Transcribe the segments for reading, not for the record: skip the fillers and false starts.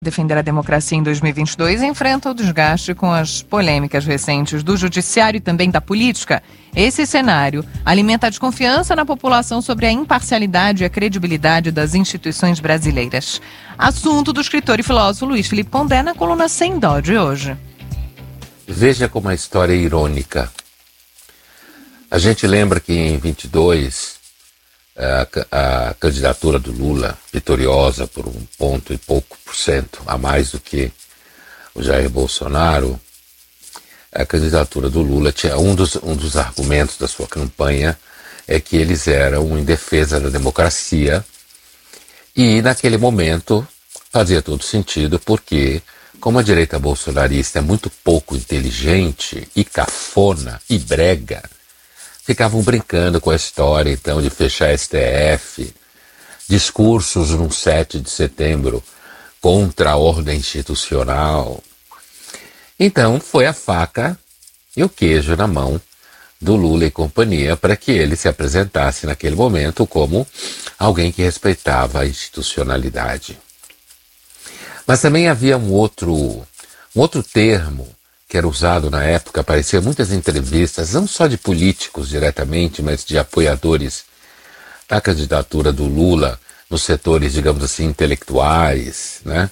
Defender a democracia em 2022 enfrenta o desgaste com as polêmicas recentes do judiciário e também da política. Esse cenário alimenta a desconfiança na população sobre a imparcialidade e a credibilidade das instituições brasileiras. Assunto do escritor e filósofo Luiz Felipe Pondé na coluna Sem Dó de hoje. Veja como a história é irônica. A gente lembra que em 22 a candidatura do Lula, vitoriosa por 1 pouco por cento a mais do que o Jair Bolsonaro, a candidatura do Lula tinha um dos argumentos da sua campanha é que eles eram em defesa da democracia, e naquele momento fazia todo sentido, porque como a direita bolsonarista é muito pouco inteligente e cafona e brega, ficavam brincando com a história, então, de fechar STF, discursos no 7 de setembro contra a ordem institucional. Então, foi a faca e o queijo na mão do Lula e companhia para que ele se apresentasse naquele momento como alguém que respeitava a institucionalidade. Mas também havia um outro termo que era usado na época, aparecia em muitas entrevistas, não só de políticos diretamente, mas de apoiadores da candidatura do Lula nos setores, digamos assim, intelectuais, né?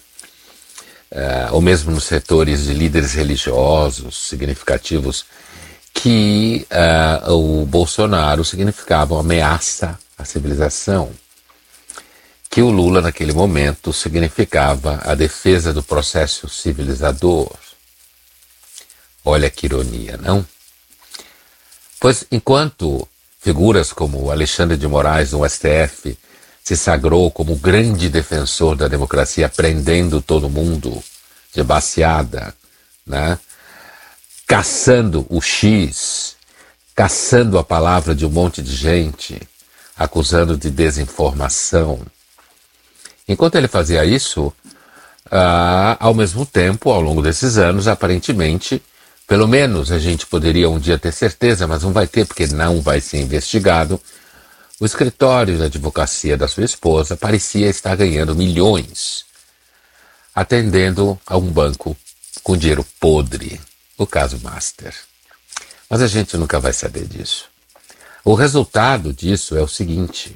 Ou mesmo nos setores de líderes religiosos significativos, que o Bolsonaro significava uma ameaça à civilização, que o Lula naquele momento significava a defesa do processo civilizador. Olha que ironia, não? Pois enquanto figuras como Alexandre de Moraes no STF se sagrou como grande defensor da democracia, prendendo todo mundo de baseada, né? Caçando o X, caçando a palavra de um monte de gente, acusando de desinformação. Enquanto ele fazia isso, ao mesmo tempo, ao longo desses anos, aparentemente, pelo menos a gente poderia um dia ter certeza, mas não vai ter porque não vai ser investigado, o escritório de advocacia da sua esposa parecia estar ganhando milhões, atendendo a um banco com dinheiro podre, o caso Master. Mas a gente nunca vai saber disso. O resultado disso é o seguinte: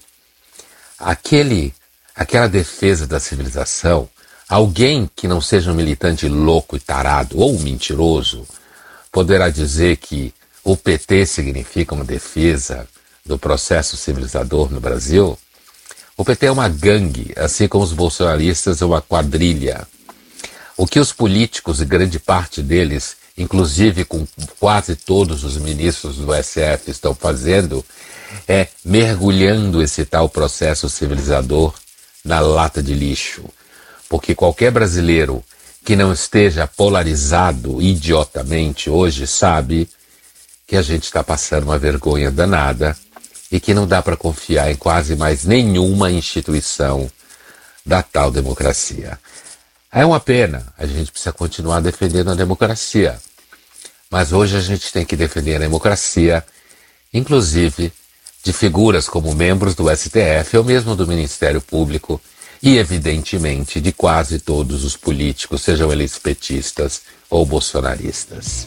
aquela defesa da civilização, alguém que não seja um militante louco e tarado ou um mentiroso, poderá dizer que o PT significa uma defesa do processo civilizador no Brasil. O PT é uma gangue, assim como os bolsonaristas é uma quadrilha. O que os políticos, e grande parte deles, inclusive com quase todos os ministros do SF, estão fazendo, é mergulhando esse tal processo civilizador na lata de lixo. Porque qualquer brasileiro que não esteja polarizado idiotamente hoje sabe que a gente está passando uma vergonha danada e que não dá para confiar em quase mais nenhuma instituição da tal democracia. É uma pena, a gente precisa continuar defendendo a democracia, mas hoje a gente tem que defender a democracia, inclusive de figuras como membros do STF ou mesmo do Ministério Público, e, evidentemente, de quase todos os políticos, sejam eles petistas ou bolsonaristas.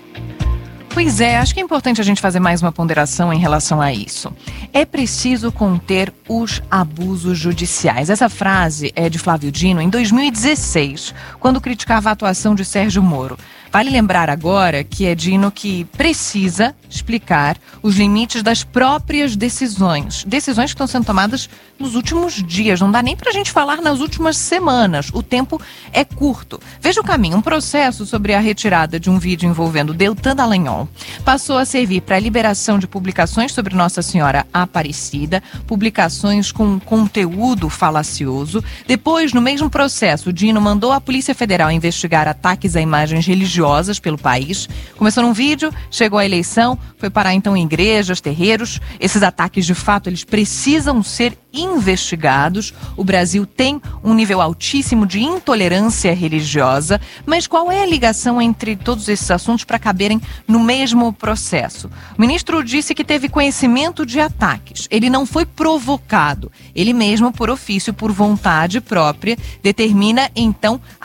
Pois é, acho que é importante a gente fazer mais uma ponderação em relação a isso. É preciso conter os abusos judiciais. Essa frase é de Flávio Dino em 2016, quando criticava a atuação de Sérgio Moro. Vale lembrar agora que é Dino que precisa explicar os limites das próprias decisões. Decisões que estão sendo tomadas nos últimos dias. Não dá nem para a gente falar nas últimas semanas. O tempo é curto. Veja o caminho. Um processo sobre a retirada de um vídeo envolvendo Deltan Dallagnol passou a servir para a liberação de publicações sobre Nossa Senhora Aparecida, publicações com conteúdo falacioso. Depois, no mesmo processo, Dino mandou a Polícia Federal investigar ataques a imagens religiosas pelo país. Começou num vídeo, chegou à eleição, foi parar então em igrejas, terreiros. Esses ataques, de fato, eles precisam ser investigados. O Brasil tem um nível altíssimo de intolerância religiosa, mas qual é a ligação entre todos esses assuntos para caberem no mesmo processo? O ministro disse que teve conhecimento de ataques. Ele não foi provocado. Ele mesmo, por ofício, por vontade própria, determina então